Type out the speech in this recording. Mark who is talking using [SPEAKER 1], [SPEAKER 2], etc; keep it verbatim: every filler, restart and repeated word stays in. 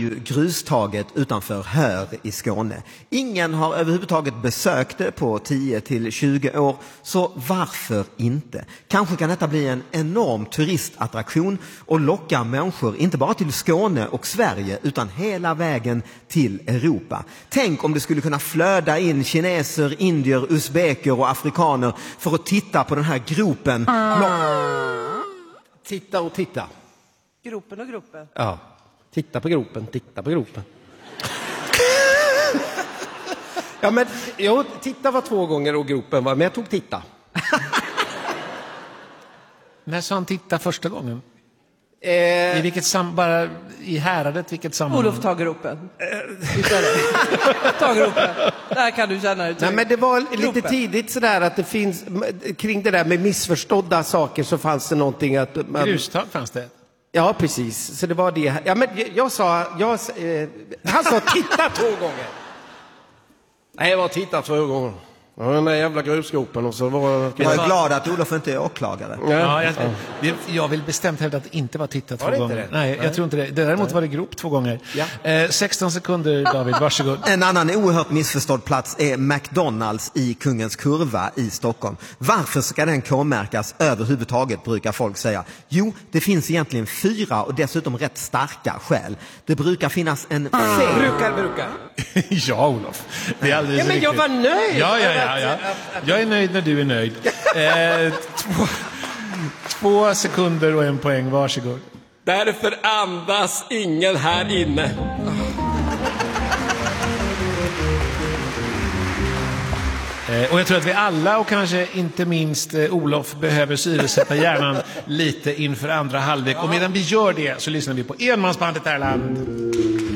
[SPEAKER 1] ju Grustaget utanför Hör i Skåne. Ingen har överhuvudtaget besökt det på tio till tjugo år, så varför inte? Kanske kan detta bli en enorm turistattraktion och locka människor inte bara till Skåne och Sverige utan hela vägen till Europa. Tänk om det skulle kunna flöda in kineser, indier, uzbeker och afrikaner för att titta på den här gropen.
[SPEAKER 2] Mm. Titta och titta.
[SPEAKER 3] Gropen och gropen.
[SPEAKER 2] Ja, titta på gropen, titta på gropen. Ja, men jag titta var två gånger och gropen var, men jag tog titta.
[SPEAKER 4] När sa han titta första gången?
[SPEAKER 2] Eh,
[SPEAKER 4] I vilket sam bara i häradet vilket sammanhang?
[SPEAKER 3] Olof tar gropen. Ta gropen. Där kan du känna dig.
[SPEAKER 2] Nej, men det var lite
[SPEAKER 3] gropen.
[SPEAKER 2] tidigt sådär att det finns kring det där med missförstådda saker, så fanns det någonting att man,
[SPEAKER 4] Grustag fanns det.
[SPEAKER 2] ja, precis. Så det var det. Ja, men jag, jag sa jag, eh, han sa titta två gånger. Nej, jag var titta två gånger. Ja, den där jävla grusgropen och så var
[SPEAKER 1] Jag är glad att Olof inte är åklagare.
[SPEAKER 2] ja.
[SPEAKER 4] Ja, jag, det, jag vill bestämt hävda att det inte var tittat två
[SPEAKER 2] Var det inte
[SPEAKER 4] gånger.
[SPEAKER 2] det?
[SPEAKER 4] Nej, jag
[SPEAKER 2] Nej.
[SPEAKER 4] tror inte det. Däremot var det grop två gånger.
[SPEAKER 2] Ja.
[SPEAKER 4] Eh, sexton sekunder, David, varsågod.
[SPEAKER 1] En annan oerhört missförstådd plats är McDonalds i Kungens Kurva i Stockholm. Varför ska den K-märkas överhuvudtaget, brukar folk säga? Jo, det finns egentligen fyra och dessutom rätt starka skäl. Det brukar finnas en fel.
[SPEAKER 2] Brukar, brukar.
[SPEAKER 4] Ja, Olof. Det är alldeles
[SPEAKER 2] Ja, men jag
[SPEAKER 4] riktigt.
[SPEAKER 2] var nöjd.
[SPEAKER 4] Ja, ja, ja, ja. Jag är nöjd när du är nöjd. Eh, två, två sekunder och en poäng, varsågod.
[SPEAKER 2] Därför andas ingen här inne.
[SPEAKER 4] Eh, och jag tror att vi alla, och kanske inte minst eh, Olof, behöver syresätta hjärnan lite inför andra halvlek. Och medan vi gör det så lyssnar vi på enmansbandet Erland.